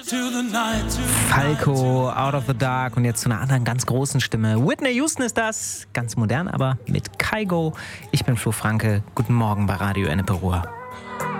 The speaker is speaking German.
Falco, Out of the Dark und jetzt zu einer anderen ganz großen Stimme. Whitney Houston ist das, ganz modern, aber mit Kygo. Ich bin Flo Franke, guten Morgen bei Radio Ennepe Ruhr.